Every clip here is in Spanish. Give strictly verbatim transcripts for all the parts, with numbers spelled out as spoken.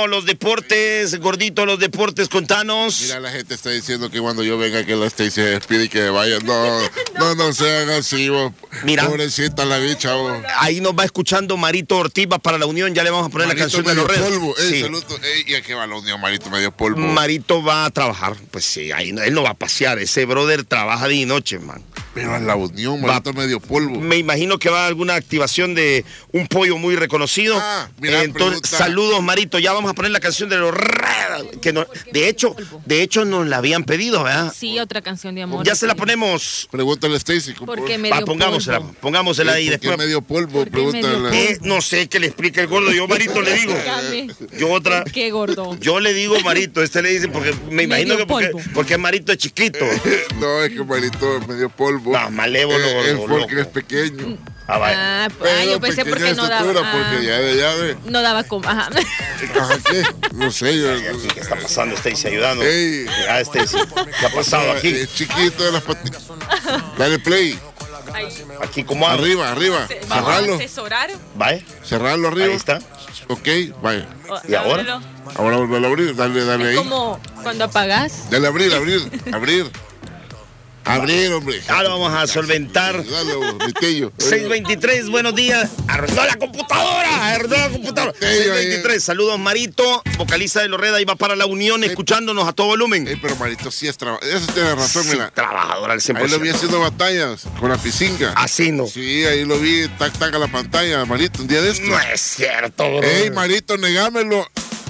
Bueno, los deportes, gordito, los deportes, contanos. Mira, la gente está diciendo que cuando yo venga que la Stacy se despide y que vaya. No, no, no sean así, vos. Mira. Pobrecita la bicha, vos. Ahí nos va escuchando Marito Ortiz, va para la Unión, ya le vamos a poner Marito la canción de los medio redes. polvo. Ey, Sí. saludo. Ey, ¿y a qué va la Unión, Marito medio polvo? Marito va a trabajar, pues sí, ahí no- él no va a pasear, ese brother trabaja día y noche, man. Pero a la Unión, Marito medio polvo. Me imagino que va a alguna activación de un pollo muy reconocido. Ah, mira, Entonces, pregunta. saludos, Marito. Ya vamos a poner la canción de los Red, que no, de hecho, de hecho nos la habían pedido, ¿verdad? Sí, otra canción de amor. Ya se la ponemos. Pregúntale a Stacy. Porque Va, medio pongámosela, polvo. pongámosela ahí ¿Por qué después. medio polvo? ¿Por qué medio Pregúntale. Eh, no sé qué le explica el gordo. Yo, Marito, le digo. Explícame. Yo otra. Qué gordo. Yo le digo Marito, este le dice porque me imagino Medio que porque, polvo. porque Marito es chiquito. No, es que Marito es medio polvo. No, malévolo, Eh, Es loco. porque es pequeño. Ah, vaya. Ah, pues, ah, yo pensé pequeña porque no estatura, daba. porque ah, ya de ya de. no daba como. Ajá. Ajá, ¿qué? No sé, yo. Aquí, ¿qué está pasando, Stacy? Ayudando. Ey. Mira, Stacy. ¿Qué ha pasado aquí? Es chiquito de las patitas. Dale play. Ahí. Aquí, ¿cómo hago? Arriba, arriba. Vamos a Cerralo. asesorar. Vaya. Cerrarlo arriba. Ahí está. Ok, vaya. O- ¿Y ahora? ábrelo. Ahora volver a abrir. Dale, dale ahí. Como cuando apagas. Dale abrir, abrir, abrir. Abrir, hombre. Ahora vamos a solventar. Dale, vos, mi tío. seis veintitrés, buenos días. Arruinó la computadora. Arruinó la computadora. seis veintitrés, saludos Marito, vocalista de Loreda, y va para la Unión escuchándonos a todo volumen. Ey, pero Marito sí es trabajador. Eso tiene razón, Sí, mira. trabajador al cien por Ahí lo vi ciento. haciendo batallas con la pisinga. Así no. Sí, ahí lo vi, tac, tac a la pantalla, Marito, un día de esto. No es cierto, bro. Ey, Marito, negámelo.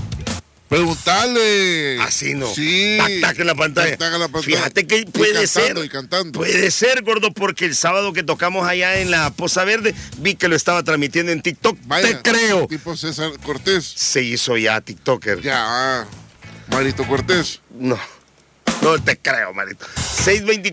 Preguntale. Así no. Sí. Tac, tac en la pantalla. Tac, tac en la pantalla. Fíjate que Y puede cantando, ser. Y cantando. Puede ser, gordo, porque el sábado que tocamos allá en la Poza Verde, vi que lo estaba transmitiendo en TikTok. Vaya, Te creo. Tipo César Cortés. Se hizo ya TikToker. Ya, ah, Marito Cortés. No. No te creo, Marito. seis veinticuatro.